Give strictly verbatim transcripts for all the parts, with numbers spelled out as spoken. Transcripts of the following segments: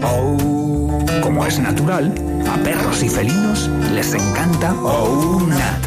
Oh. Como es natural, a perros y felinos les encanta OUNAT.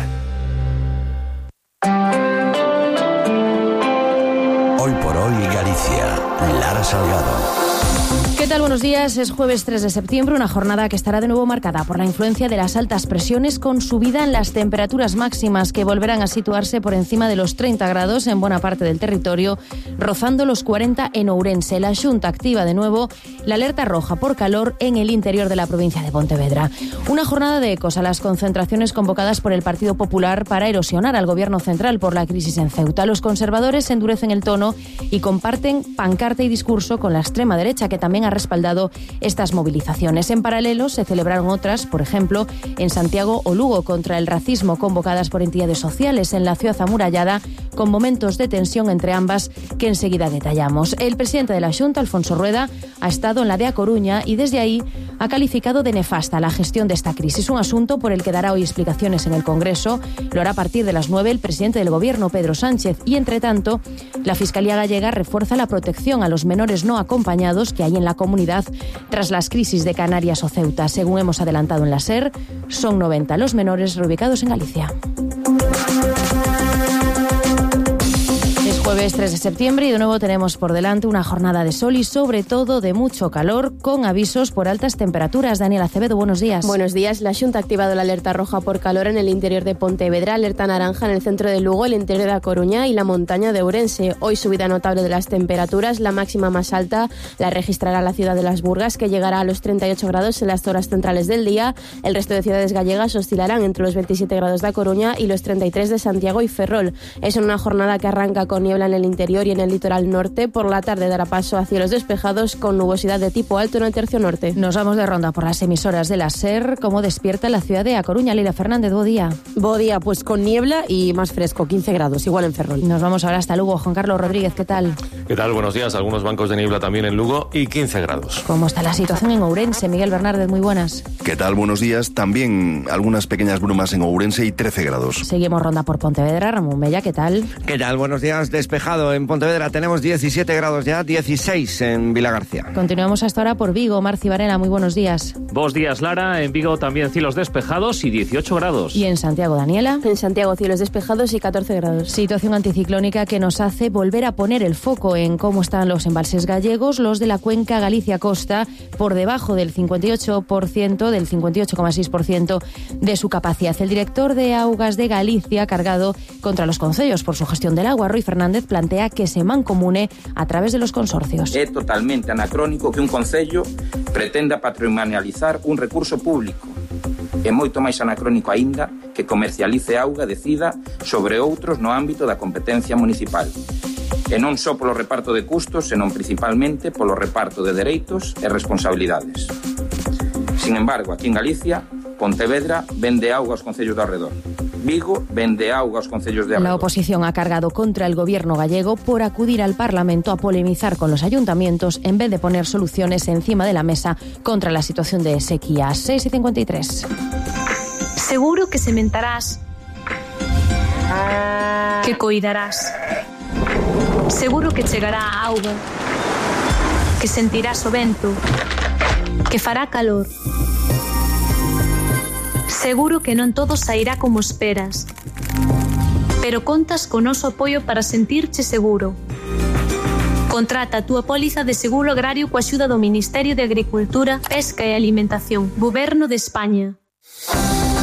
Hoy por hoy Galicia, Lara Salgado. ¿Qué tal? Buenos días. Es jueves tres de septiembre, una jornada que estará de nuevo marcada por la influencia de las altas presiones, con subida en las temperaturas máximas que volverán a situarse por encima de los treinta grados en buena parte del territorio, rozando los cuarenta en Ourense. La Xunta activa de nuevo la alerta roja por calor en el interior de la provincia de Pontevedra. Una jornada de ecos a las concentraciones convocadas por el Partido Popular para erosionar al gobierno central por la crisis en Ceuta. Los conservadores endurecen el tono y comparten pancarta y discurso con la extrema derecha, que también ha respaldado estas movilizaciones. En paralelo se celebraron otras, por ejemplo, en Santiago o Lugo, contra el racismo, convocadas por entidades sociales en la ciudad amurallada, con momentos de tensión entre ambas que enseguida detallamos. El presidente de la Xunta, Alfonso Rueda, ha estado en la de A Coruña y desde ahí ha calificado de nefasta la gestión de esta crisis, un asunto por el que dará hoy explicaciones en el Congreso. Lo hará a partir de las nueve el presidente del Gobierno, Pedro Sánchez, y entre tanto la Fiscalía gallega refuerza la protección a los menores no acompañados que hay en la comunidad tras las crisis de Canarias o Ceuta. Según hemos adelantado en la SER, son noventa los menores reubicados en Galicia. Jueves tres de septiembre y de nuevo tenemos por delante una jornada de sol y sobre todo de mucho calor, con avisos por altas temperaturas. Daniela Acevedo, buenos días. Buenos días. La Xunta ha activado la alerta roja por calor en el interior de Pontevedra, alerta naranja en el centro de Lugo, el interior de A Coruña y la montaña de Ourense. Hoy subida notable de las temperaturas, la máxima más alta la registrará la ciudad de Las Burgas, que llegará a los treinta y ocho grados en las horas centrales del día. El resto de ciudades gallegas oscilarán entre los veintisiete grados de A Coruña y los treinta y tres de Santiago y Ferrol. Es en una jornada que arranca con niebla en el interior y en el litoral norte. Por la tarde dará paso a cielos despejados con nubosidad de tipo alto en el tercio norte. Nos vamos de ronda por las emisoras de la SER. ¿Cómo despierta la ciudad de A Coruña? Leila Fernández, buen día. Buen día, pues con niebla y más fresco, quince grados, igual en Ferrol. Nos vamos ahora hasta Lugo. Juan Carlos Rodríguez, ¿qué tal? ¿Qué tal? Buenos días. Algunos bancos de niebla también en Lugo y quince grados. ¿Cómo está la situación en Ourense? Miguel Bernárdez, muy buenas. ¿Qué tal? Buenos días. También algunas pequeñas brumas en Ourense y trece grados. Seguimos ronda por Pontevedra. Ramón Mella, ¿qué tal? ¿Qué tal? Buenos días. Despejado en Pontevedra. Tenemos diecisiete grados ya, dieciséis en Vilagarcía. Continuamos hasta ahora por Vigo. Marci Varela, muy buenos días. Buenos días, Lara. En Vigo también cielos despejados y dieciocho grados. ¿Y en Santiago, Daniela? En Santiago cielos despejados y catorce grados. Situación anticiclónica que nos hace volver a poner el foco en cómo están los embalses gallegos. Los de la cuenca Galicia-Costa por debajo del cincuenta y ocho por ciento, del cincuenta y ocho coma seis por ciento de su capacidad. El director de Augas de Galicia, cargado contra los concellos por su gestión del agua, Rui Fernández, plantea que se mancomune a través de los consorcios. É totalmente anacrónico que un concello pretenda patrimonializar un recurso público. É moito máis anacrónico aínda que comercialice auga e decida sobre outros no ámbito da competencia municipal. E non só polo reparto de custos, senón principalmente polo reparto de dereitos e responsabilidades. Sin embargo, aquí en Galicia, Pontevedra vende auga aos concellos do arredor. Vigo vende auga aos concellos de arredor. La oposición ha cargado contra el gobierno gallego por acudir al Parlamento a polemizar con los ayuntamientos en vez de poner soluciones encima de la mesa contra la situación de sequía. seis y cincuenta y tres. Seguro que sementarás, que coidarás. Seguro que chegará a auga, que sentirás o vento, que fará calor. Seguro que non todo sairá como esperas, pero contas co noso apoio para sentirche seguro. Contrata a túa póliza de seguro agrario coa axuda do Ministerio de Agricultura, Pesca e Alimentación, Goberno de España.